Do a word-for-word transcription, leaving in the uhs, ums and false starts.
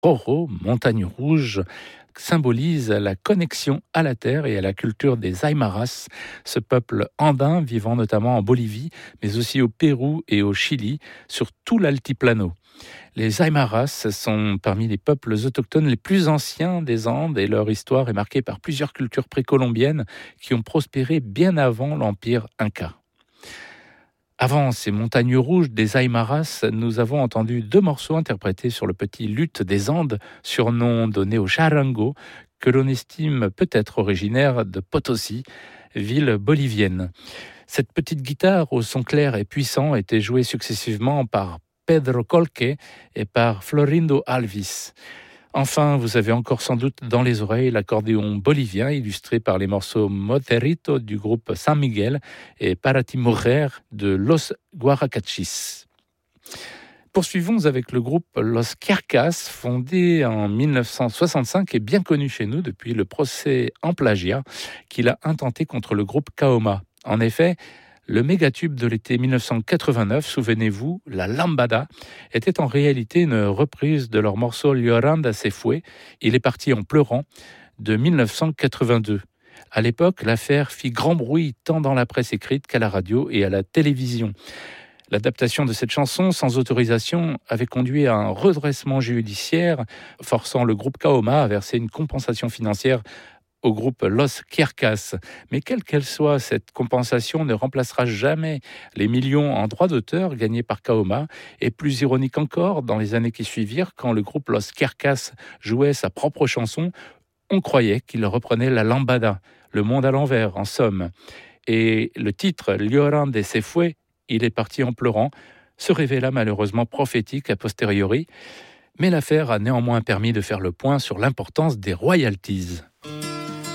Roro, montagne rouge, symbolise la connexion à la terre et à la culture des Aymaras, ce peuple andin vivant notamment en Bolivie, mais aussi au Pérou et au Chili, sur tout l'altiplano. Les Aymaras sont parmi les peuples autochtones les plus anciens des Andes et leur histoire est marquée par plusieurs cultures précolombiennes qui ont prospéré bien avant l'empire Inca. Avant ces montagnes rouges des Aymaras, nous avons entendu deux morceaux interprétés sur le petit luth des Andes, surnom donné au charango, que l'on estime peut-être originaire de Potosí, ville bolivienne. Cette petite guitare au son clair et puissant était jouée successivement par Pedro Colque et par Florindo Alvis. Enfin, vous avez encore sans doute dans les oreilles l'accordéon bolivien illustré par les morceaux Moterito du groupe San Miguel et Para ti mujer de Los Guaracachis. Poursuivons avec le groupe Los Quercas, fondé en dix-neuf cent soixante-cinq et bien connu chez nous depuis le procès en plagiat qu'il a intenté contre le groupe Kaoma. En effet, le mégatube de l'été dix-neuf cent quatre-vingt-neuf, souvenez-vous, la Lambada, était en réalité une reprise de leur morceau Lloranda se fue, Il est parti en pleurant, de dix-neuf cent quatre-vingt-deux. À l'époque, l'affaire fit grand bruit tant dans la presse écrite qu'à la radio et à la télévision. L'adaptation de cette chanson, sans autorisation, avait conduit à un redressement judiciaire, forçant le groupe Kaoma à verser une compensation financière au groupe Los Quercas. Mais quelle qu'elle soit, cette compensation ne remplacera jamais les millions en droits d'auteur gagnés par Kaoma. Et plus ironique encore, dans les années qui suivirent, quand le groupe Los Quercas jouait sa propre chanson, on croyait qu'il reprenait la lambada, le monde à l'envers, en somme. Et le titre Lloranda se fue, Il est parti en pleurant, se révéla malheureusement prophétique a posteriori. Mais l'affaire a néanmoins permis de faire le point sur l'importance des royalties.